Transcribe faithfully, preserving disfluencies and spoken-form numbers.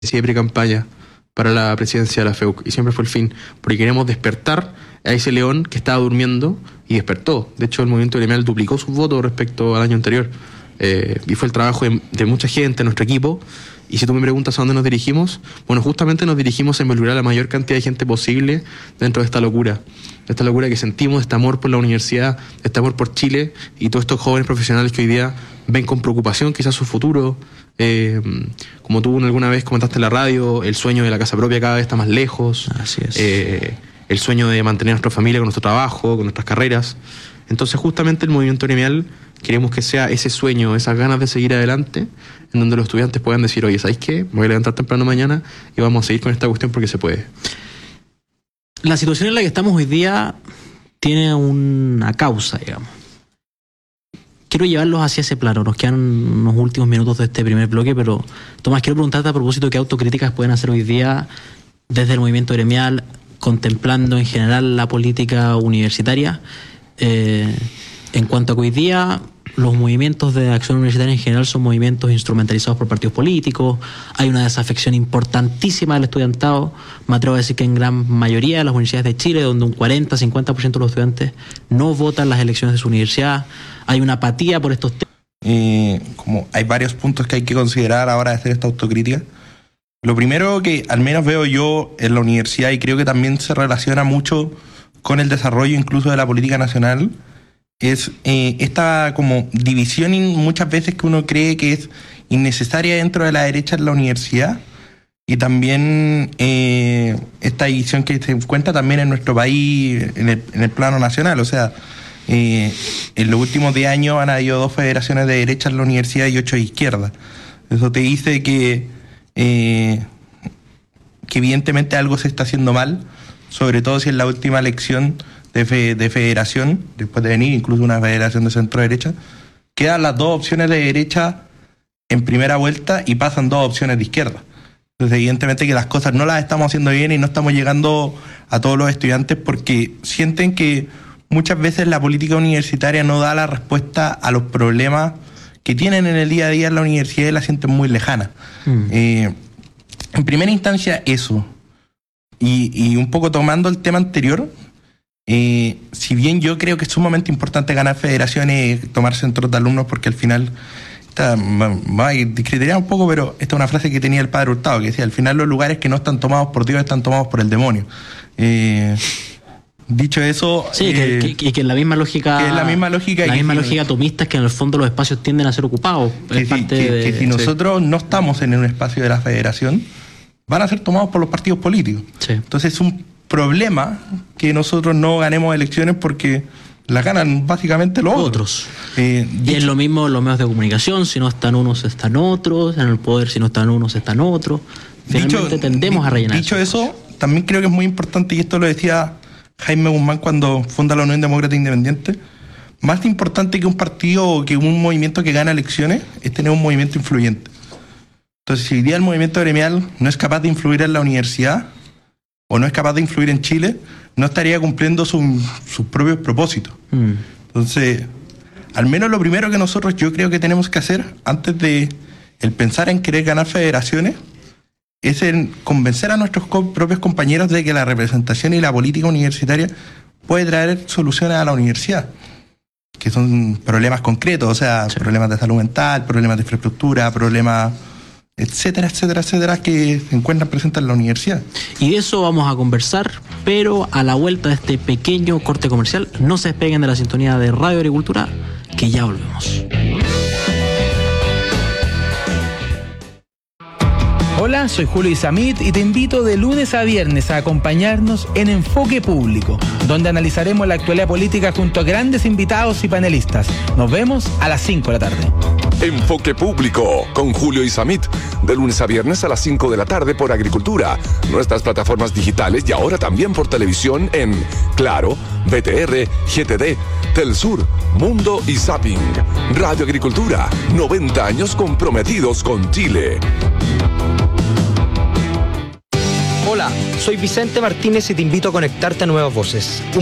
de pre-campaña para la presidencia de la F E U C, y siempre fue el fin, porque queremos despertar a ese león que estaba durmiendo y despertó. De hecho, el movimiento gremial duplicó sus votos respecto al año anterior, eh, y fue el trabajo de, de mucha gente, nuestro equipo. Y si tú me preguntas a dónde nos dirigimos, bueno, justamente nos dirigimos a involucrar a la mayor cantidad de gente posible dentro de esta locura, de esta locura que sentimos, de este amor por la universidad, de este amor por Chile y todos estos jóvenes profesionales que hoy día ven con preocupación quizás su futuro. Eh, como tú alguna vez comentaste en la radio, el sueño de la casa propia cada vez está más lejos. Así es. Eh, el sueño de mantener a nuestra familia con nuestro trabajo, con nuestras carreras. Entonces, justamente el movimiento gremial queremos que sea ese sueño, esas ganas de seguir adelante, en donde los estudiantes puedan decir, oye, ¿sabéis qué? Me voy a levantar temprano mañana y vamos a seguir con esta cuestión porque se puede. La situación en la que estamos hoy día tiene una causa, digamos. Quiero llevarlos hacia ese plano. Nos quedan unos últimos minutos de este primer bloque, pero Tomás, quiero preguntarte a propósito qué autocríticas pueden hacer hoy día desde el movimiento gremial, contemplando en general la política universitaria, eh, en cuanto a que hoy día los movimientos de acción universitaria en general son movimientos instrumentalizados por partidos políticos. Hay una desafección importantísima del estudiantado. Me atrevo a decir que en gran mayoría de las universidades de Chile, donde un cuarenta a cincuenta por ciento de los estudiantes no votan las elecciones de su universidad. Hay una apatía por estos temas. Eh, como hay varios puntos que hay que considerar a la hora de hacer esta autocrítica. Lo primero que al menos veo yo en la universidad, y creo que también se relaciona mucho con el desarrollo incluso de la política nacional, es eh, esta como división muchas veces que uno cree que es innecesaria dentro de la derecha en la universidad, y también eh, esta división que se encuentra también en nuestro país en el, en el plano nacional. O sea, eh, en los últimos diez años han habido dos federaciones de derecha en la universidad y ocho de izquierda. Eso te dice que, eh, que evidentemente algo se está haciendo mal, sobre todo si en la última elección De, fe, de federación, después de venir incluso una federación de centro-derecha, quedan las dos opciones de derecha en primera vuelta y pasan dos opciones de izquierda. Entonces, evidentemente que las cosas no las estamos haciendo bien y no estamos llegando a todos los estudiantes porque sienten que muchas veces la política universitaria no da la respuesta a los problemas que tienen en el día a día en la universidad y la sienten muy lejana. Mm. Eh, en primera instancia, eso. Y, y un poco tomando el tema anterior, Eh, si bien yo creo que es sumamente importante ganar federaciones, tomar centros de alumnos, porque al final, esta, va a discriteriar un poco, pero esta es una frase que tenía el padre Hurtado, que decía, al final los lugares que no están tomados por Dios están tomados por el demonio. Eh, dicho eso... Sí, eh, que, que, que en la misma lógica... Que es la misma lógica... La que misma si, lógica atomista es que en el fondo los espacios tienden a ser ocupados. Que, es si, parte que, de, que si nosotros sí. no estamos en un espacio de la federación, van a ser tomados por los partidos políticos. Sí. Entonces es un problema que nosotros no ganemos elecciones porque las ganan básicamente los otros. otros. Eh, y dicho, es lo mismo en los medios de comunicación, si no están unos están otros, en el poder si no están unos están otros. Finalmente dicho, tendemos a rellenar. Dicho eso, también creo que es muy importante, y esto lo decía Jaime Guzmán cuando funda la Unión Demócrata Independiente, más importante que un partido o que un movimiento que gana elecciones es tener un movimiento influyente. Entonces, si hoy día el movimiento gremial no es capaz de influir en la universidad, o no es capaz de influir en Chile, no estaría cumpliendo su, sus propios propósitos. Mm. Entonces, al menos lo primero que nosotros yo creo que tenemos que hacer, antes de el pensar en querer ganar federaciones, es en convencer a nuestros co- propios compañeros de que la representación y la política universitaria puede traer soluciones a la universidad, que son problemas concretos, o sea, sí. problemas de salud mental, problemas de infraestructura, problemas... etcétera, etcétera, etcétera, que se encuentran presentes en la universidad. Y de eso vamos a conversar, pero a la vuelta de este pequeño corte comercial, no se despeguen de la sintonía de Radio Agricultura, que ya volvemos. Hola, soy Julio Isamit y te invito de lunes a viernes a acompañarnos en Enfoque Público, donde analizaremos la actualidad política junto a grandes invitados y panelistas. Nos vemos a las cinco de la tarde. Enfoque Público con Julio Isamit, de lunes a viernes a las cinco de la tarde por Agricultura, nuestras plataformas digitales y ahora también por televisión en Claro, B T R, G T D, Telsur, Mundo y Zapping. Radio Agricultura, noventa años comprometidos con Chile. Hola, soy Vicente Martínez y te invito a conectarte a Nuevas Voces.